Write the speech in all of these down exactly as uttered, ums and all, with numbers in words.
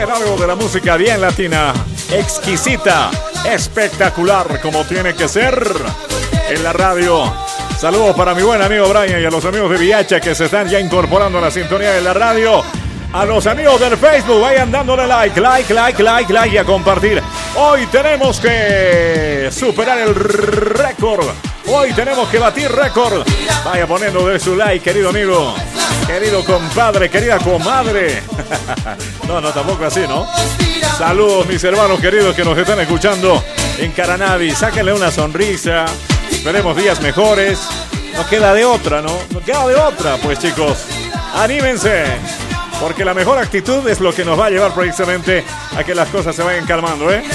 Traen algo de la música bien latina, exquisita, espectacular, como tiene que ser en la radio. Saludos para mi buen amigo Brian y a los amigos de Viacha que se están ya incorporando a la sintonía de la radio. A los amigos del Facebook, vayan dándole like, like, like, like, like y a compartir. Hoy tenemos que superar el récord. Hoy tenemos que batir récord. Vaya poniendo de su like, querido amigo, querido compadre, querida comadre. No, no, tampoco así, ¿no? Saludos, mis hermanos queridos que nos están escuchando en Caranavi. Sáquenle una sonrisa. Esperemos días mejores. No queda de otra, ¿no? No queda de otra, pues, chicos. Anímense. Porque la mejor actitud es lo que nos va a llevar precisamente a que las cosas se vayan calmando, ¿eh?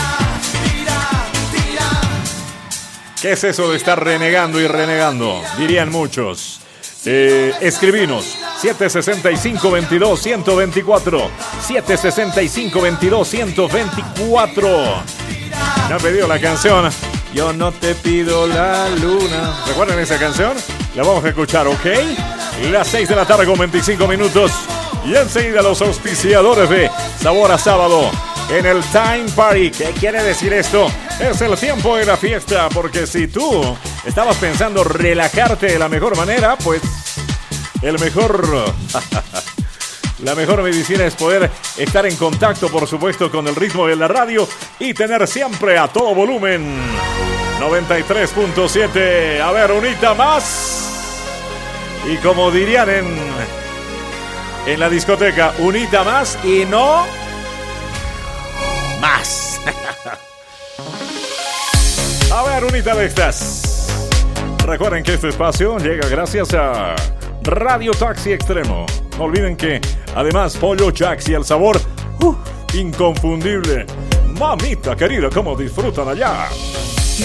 ¿Qué es eso de estar renegando y renegando? Dirían muchos. Eh, escribinos siete seis cinco, veintidós, ciento veinticuatro. siete seis cinco, veintidós, ciento veinticuatro. Me han pedido la canción Yo no te pido la luna. ¿Recuerdan esa canción? La vamos a escuchar, ¿ok? Las seis de la tarde con veinticinco minutos. Y enseguida los auspiciadores de Sabor a Sábado en el Time Party. ¿Qué quiere decir esto? Es el tiempo de la fiesta, porque si tú estabas pensando relajarte de la mejor manera, pues el mejor... la mejor medicina es poder estar en contacto, por supuesto, con el ritmo de la radio y tener siempre a todo volumen noventa y tres punto siete. A ver, unita más. Y como dirían en... en la discoteca, unita más y no más. A ver, unita de estas. Recuerden que este espacio llega gracias a Radio Taxi Extremo. No olviden que además Pollo Taxi, el sabor uh, inconfundible. Mamita querida, cómo disfrutan allá.